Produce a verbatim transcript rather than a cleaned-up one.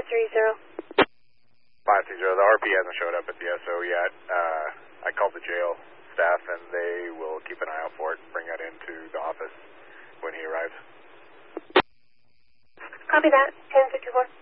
five three zero. five three zero, the R P hasn't showed up at the S O yet. Uh, I called the jail staff, and they will keep an eye out for it and bring that into the office when he arrives. Copy that, ten fifty-four.